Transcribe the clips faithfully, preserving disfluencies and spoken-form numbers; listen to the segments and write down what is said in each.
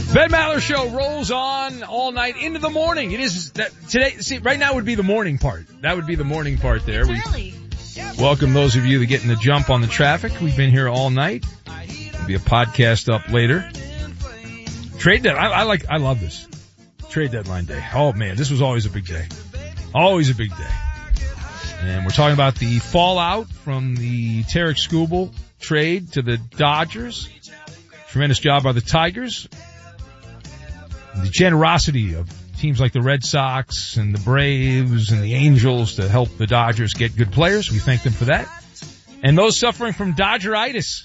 Ben Maller Show rolls on all night into the morning. It is that today. See, right now would be the morning part. That would be the morning part there. It's early. We welcome those of you that get in the jump on the traffic. We've been here all night. There'll be a podcast up later. Trade deadline. I, I like. I love this. Trade deadline day. Oh man, this was always a big day. Always a big day. And we're talking about the fallout from the Tarek Skubal trade to the Dodgers. Tremendous job by the Tigers. The generosity of teams like the Red Sox and the Braves and the Angels to help the Dodgers get good players. We thank them for that. And those suffering from Dodgeritis.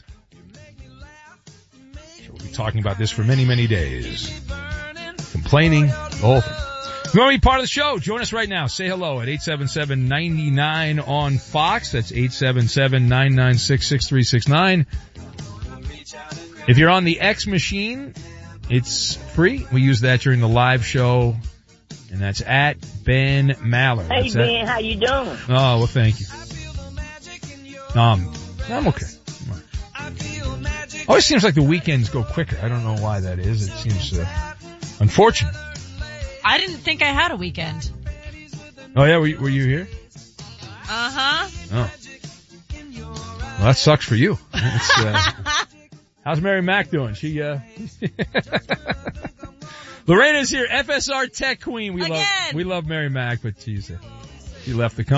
So we'll be talking about this for many, many days. Complaining, the whole thing. If you want to be part of the show, join us right now. Say hello at eight seven seven, nine nine on Fox. That's eight seven seven, nine nine six, six three six nine. If you're on the X machine, it's free. We use that during the live show, and that's at Ben Maller. Hey, that's Ben, at, how you doing? Oh, well, thank you. Um, I'm okay. Always seems like the weekends go quicker. I don't know why that is. It seems uh, unfortunate. I didn't think I had a weekend. Oh, yeah? Were you, were you here? Uh-huh. Oh. Well, that sucks for you. It's, uh, how's Mary Mac doing? She, uh, Lorena's here, F S R Tech Queen. We Again. love, we love Mary Mac, but she's, uh, she left the company.